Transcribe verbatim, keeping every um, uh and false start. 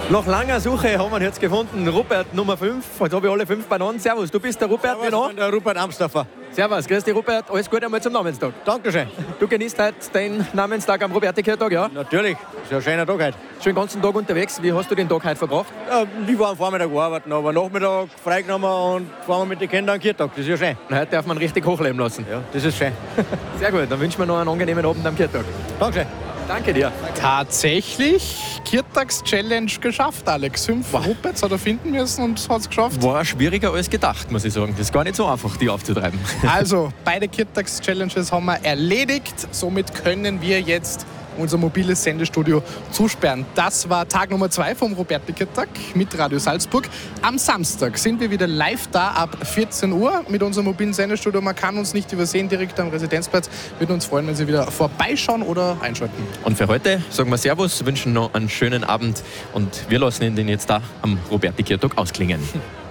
Nach langer Suche haben wir ihn jetzt gefunden. Rupert Nummer fünf. Jetzt habe ich alle fünf beieinander. Servus, du bist der Rupert. Servus, ich bin der Rupert Amsdorfer. Servus, grüß dich Rupert. Alles Gute einmal zum Namenstag. Dankeschön. Du genießt heute den Namenstag am Robertikirchtag, ja? Natürlich, ist ja ein schöner Tag heute. Schon den ganzen Tag unterwegs. Wie hast du den Tag heute verbracht? Ja, ich war am Vormittag arbeiten, aber Nachmittag freigenommen und fahren wir mit den Kindern am Kirchtag. Das ist ja schön. Heute darf man richtig hochleben lassen. Ja, das ist schön. Sehr gut, dann wünschen wir noch einen angenehmen Abend am Kirchtag. Dankeschön. Danke dir. Tatsächlich Kirtags-Challenge geschafft, Alex. Fünf Ruperts hat er finden müssen und hat es geschafft. War schwieriger als gedacht, muss ich sagen. Das ist gar nicht so einfach, die aufzutreiben. Also, beide Kirtags-Challenges haben wir erledigt. Somit können wir jetzt unser mobiles Sendestudio zusperren. Das war Tag Nummer zwei vom Robertikirchtag mit Radio Salzburg. Am Samstag sind wir wieder live da ab vierzehn Uhr mit unserem mobilen Sendestudio. Man kann uns nicht übersehen, direkt am Residenzplatz. Würden uns freuen, wenn Sie wieder vorbeischauen oder einschalten. Und für heute sagen wir Servus, wünschen noch einen schönen Abend und wir lassen ihn den jetzt da am Robertikirchtag ausklingen.